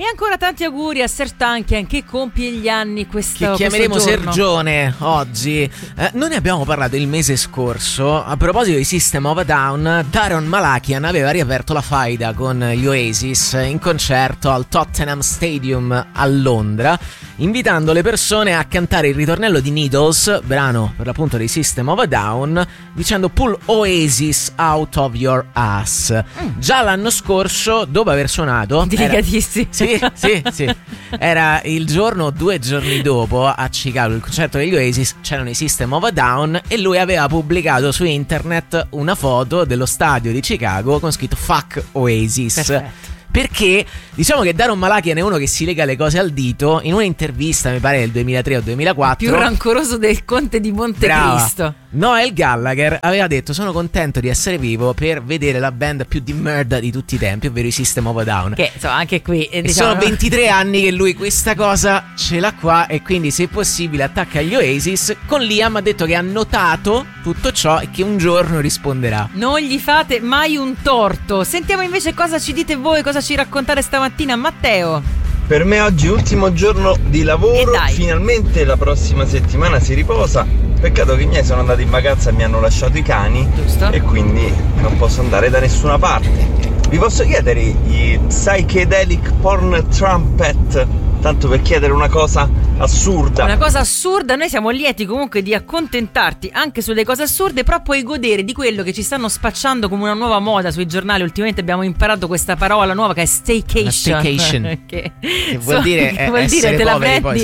ancora tanti auguri a Sertanchian che compie gli anni che chiameremo Sergione oggi. Noi ne abbiamo parlato il mese scorso. A proposito di System of a Down, Daron Malakian aveva riaperto la faida con gli Oasis in concerto al Tottenham Stadium a Londra, invitando le persone a cantare il ritornello di Needles, brano per l'appunto di System of a Down, dicendo "Pull Oasis out of your ass". Già l'anno scorso, dopo aver suonato, delicatissimi. Sì. Era il giorno o 2 giorni dopo a Chicago, il concerto degli Oasis, c'erano i System of a Down e lui aveva pubblicato su internet una foto dello stadio di Chicago con scritto "Fuck Oasis". Perfetto. Perché diciamo che Daron Malakian è uno che si lega le cose al dito. In un'intervista, mi pare del 2003 o 2004, più rancoroso del conte di Montecristo, Noel Gallagher aveva detto: "Sono contento di essere vivo per vedere la band più di merda di tutti i tempi, ovvero i System of a Down". Che insomma anche qui e sono 23 anni che lui questa cosa ce l'ha qua, e quindi se possibile attacca gli Oasis. Con Liam ha detto che ha notato tutto ciò e che un giorno risponderà. Non gli fate mai un torto. Sentiamo invece cosa ci dite voi, cosa ci raccontate stamattina, Matteo. Per me oggi ultimo giorno di lavoro, finalmente la prossima settimana si riposa. Peccato che i miei sono andati in vacanza e mi hanno lasciato i cani. Giusto. E quindi non posso andare da nessuna parte. Vi posso chiedere gli psychedelic porn trumpet, tanto per chiedere una cosa assurda. Una cosa assurda, noi siamo lieti comunque di accontentarti anche sulle cose assurde, però puoi godere di quello che ci stanno spacciando come una nuova moda sui giornali. Ultimamente abbiamo imparato questa parola nuova che è staycation. che vuol dire essere te la poveri, prendi poi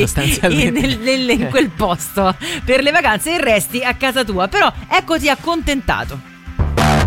sostanzialmente in quel posto per le vacanze e resti a casa tua, però eccoti accontentato.